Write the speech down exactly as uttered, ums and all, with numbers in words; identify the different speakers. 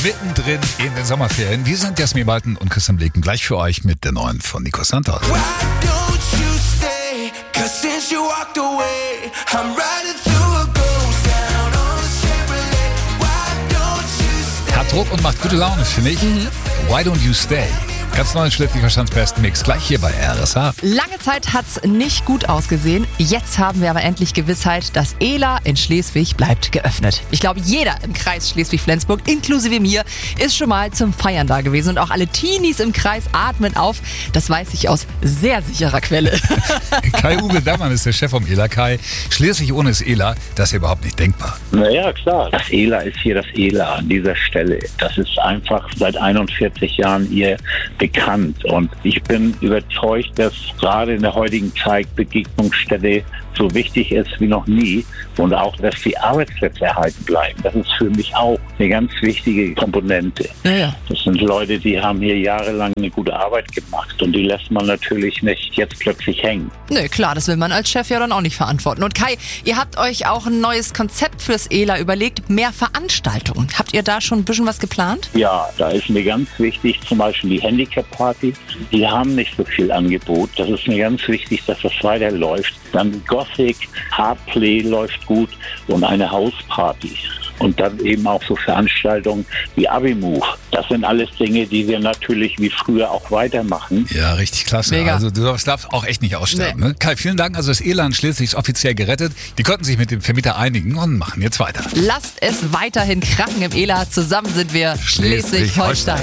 Speaker 1: mittendrin in den Sommerferien. Wir sind Jasmin Walten und Christian Bleken, gleich für euch mit der neuen von Nico Santos. Hat Druck und macht gute Laune, finde ich. Mhm. Why don't you stay? Ganz neuen Schleswig-Holsteins-Besten Mix, gleich hier bei R S H.
Speaker 2: Lange Zeit hat's nicht gut ausgesehen. Jetzt haben wir aber endlich Gewissheit, das E L A in Schleswig bleibt geöffnet. Ich glaube, jeder im Kreis Schleswig-Flensburg, inklusive mir, ist schon mal zum Feiern da gewesen. Und auch alle Teenies im Kreis atmen auf. Das weiß ich aus sehr sicherer Quelle.
Speaker 1: Kai-Uwe Dammann ist der Chef vom E L A. Kai, Schleswig ohne das E L A, das ist ja überhaupt nicht denkbar.
Speaker 3: Naja, klar. Das E L A ist hier das E L A an dieser Stelle. Das ist einfach seit einundvierzig Jahren hier bekannt. Und ich bin überzeugt, dass gerade in der heutigen Zeit Begegnungsstätte so wichtig ist wie noch nie und auch, dass die Arbeitsplätze erhalten bleiben. Das ist für mich auch eine ganz wichtige Komponente.
Speaker 2: Ja, ja.
Speaker 3: Das sind Leute, die haben hier jahrelang eine gute Arbeit gemacht und die lässt man natürlich nicht jetzt plötzlich hängen.
Speaker 2: Nö, klar, das will man als Chef ja dann auch nicht verantworten. Und Kai, ihr habt euch auch ein neues Konzept fürs E L A überlegt, mehr Veranstaltungen. Habt ihr da schon ein bisschen was geplant?
Speaker 3: Ja, da ist mir ganz wichtig, zum Beispiel die Handicap-Party. Die haben nicht so viel Angebot. Das ist mir ganz wichtig, dass das weiterläuft. Dann Gothic, Hardplay läuft gut und eine Hausparty. Und dann eben auch so Veranstaltungen wie Abi-Move. Das sind alles Dinge, die wir natürlich wie früher auch weitermachen.
Speaker 1: Ja, richtig klasse.
Speaker 2: Mega.
Speaker 1: Also du darfst auch echt nicht aussterben. Nee. Ne? Kai, vielen Dank. Also das E L A in Schleswig ist offiziell gerettet. Die konnten sich mit dem Vermieter einigen und machen jetzt weiter.
Speaker 2: Lasst es weiterhin krachen im E L A. Zusammen sind wir Schleswig-Holstein.